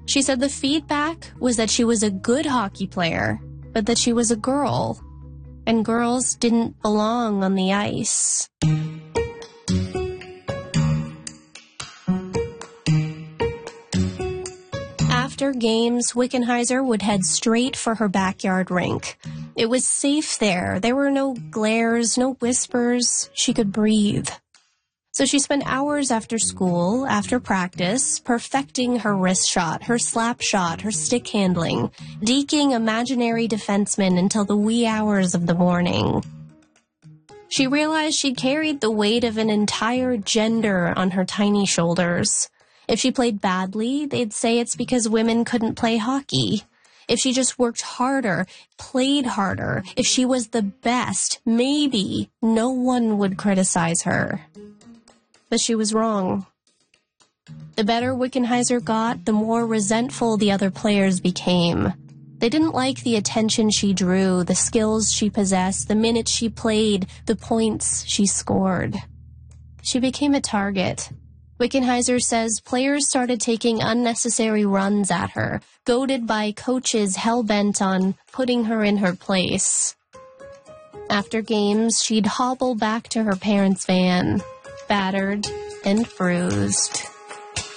She said the feedback was that she was a good hockey player, but that she was a girl, and girls didn't belong on the ice. After games, Wickenheiser would head straight for her backyard rink. It was safe there. There were no glares, no whispers. She could breathe. So she spent hours after school, after practice, perfecting her wrist shot, her slap shot, her stick handling, deking imaginary defensemen until the wee hours of the morning. She realized she'd carried the weight of an entire gender on her tiny shoulders. If she played badly, they'd say it's because women couldn't play hockey. If she just worked harder, played harder, if she was the best, maybe no one would criticize her. But she was wrong. The better Wickenheiser got, the more resentful the other players became. They didn't like the attention she drew, the skills she possessed, the minutes she played, the points she scored. She became a target. Wickenheiser says players started taking unnecessary runs at her, goaded by coaches hell-bent on putting her in her place. After games, she'd hobble back to her parents' van, battered and bruised.